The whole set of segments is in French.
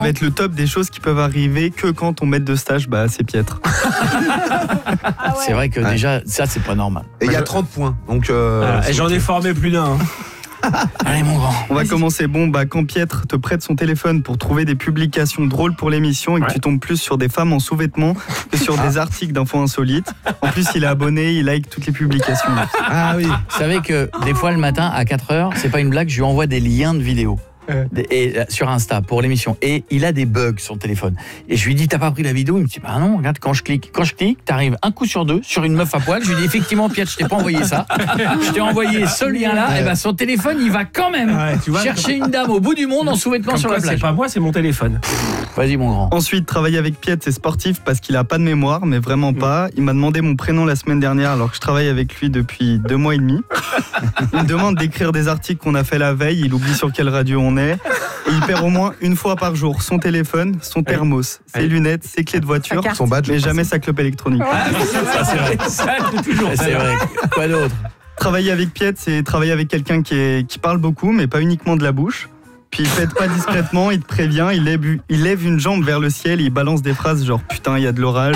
va être le top des choses qui peuvent arriver que quand on met de stage, c'est piètre. C'est vrai que déjà, ça, c'est pas normal. Et il y a 30 points. Donc, et j'en ai formé plus d'un. Allez, mon grand. On va commencer. Quand Pietre te prête son téléphone pour trouver des publications drôles pour l'émission et que tu tombes plus sur des femmes en sous-vêtements que sur des articles d'infos insolites. En plus, il est abonné, il like toutes les publications. Ah oui. Vous savez que des fois, le matin, à 4h, c'est pas une blague, je lui envoie des liens de vidéos. Sur Insta pour l'émission, et il a des bugs sur le téléphone, et je lui dis t'as pas pris la vidéo, il me dit bah non, regarde, quand je clique t'arrives un coup sur deux sur une meuf à poil. Je lui dis effectivement Pierre, je t'ai pas envoyé ça, je t'ai envoyé ce lien là, et son téléphone il va quand même chercher une dame au bout du monde en sous-vêtements sur la plage. C'est pas moi, c'est mon téléphone. Vas-y mon grand. Ensuite, travailler avec Pietre, c'est sportif parce qu'il a pas de mémoire, mais vraiment pas. Il m'a demandé mon prénom la semaine dernière alors que je travaille avec lui depuis 2 mois et demi. Il me demande d'écrire des articles qu'on a fait la veille, il oublie sur quelle radio on est. Et il perd au moins une fois par jour son téléphone, son thermos, ses lunettes, ses clés de voiture, son badge, mais jamais sa clope électronique. Ça c'est vrai. C'est vrai. Quoi d'autre? Travailler avec Pietre, c'est travailler avec quelqu'un qui parle beaucoup, mais pas uniquement de la bouche. Puis il pète pas discrètement, il te prévient, il lève une jambe vers le ciel et il balance des phrases genre putain, il y a de l'orage.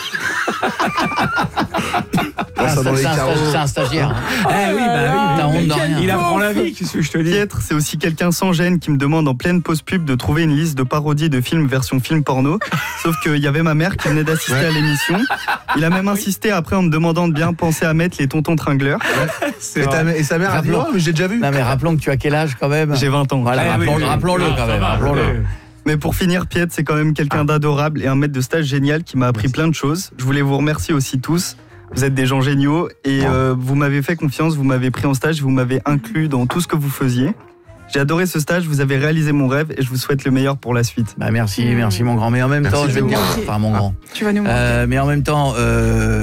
C'est un stagiaire. T'as honte de rien. Il apprend la vie, qu'est-ce que je te dis. Pietre, c'est aussi quelqu'un sans gêne qui me demande en pleine pause pub de trouver une liste de parodies de films version film porno. Sauf qu'il y avait ma mère qui venait d'assister à l'émission. Il a même insisté après en me demandant de bien penser à mettre les tontons tringleurs. Et sa mère a dit oh, mais j'ai déjà vu. Non mais rappelons que tu as quel âge quand même? J'ai 20 ans. Voilà, rappelons-le quand même. Rappelons-le. Mais pour finir, Pietre, c'est quand même quelqu'un d'adorable et un maître de stage génial qui m'a appris plein de choses. Je voulais vous remercier aussi tous. Vous êtes des gens géniaux et vous m'avez fait confiance, vous m'avez pris en stage, vous m'avez inclus dans tout ce que vous faisiez. J'ai adoré ce stage, vous avez réalisé mon rêve et je vous souhaite le meilleur pour la suite. Merci mon grand. Mais en même temps, je vais te dire, mon grand. Tu vas nous montrer. Mais en même temps,